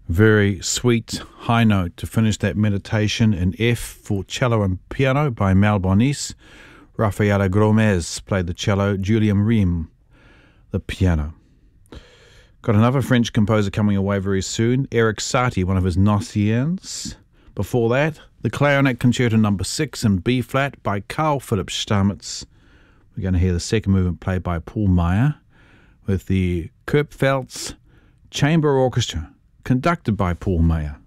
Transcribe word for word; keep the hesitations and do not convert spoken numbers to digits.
Very sweet high note to finish that meditation in F for cello and piano by Malbonese. Rafaela Gomez played the cello, Julian Riem the piano. Got another French composer coming away very soon, Erik Satie, one of his Nocturnes. Before that, the Clarinet Concerto number six in B-flat by Carl Philipp Stamitz. We're going to hear the second movement played by Paul Meyer with the Kurpfalz Chamber Orchestra, conducted by Paul Meyer.